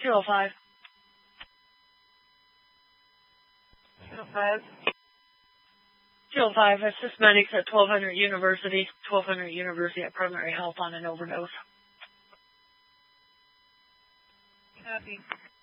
205. 205. 205, assist medics at 1200 University. 1200 University at Primary Health on an overdose. Copy.